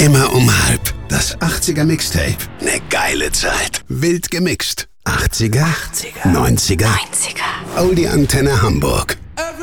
Immer um 1:30. Das 80er Mixtape. Ne geile Zeit. Wild gemixt. 80er, 90er. Oldie Antenne Hamburg.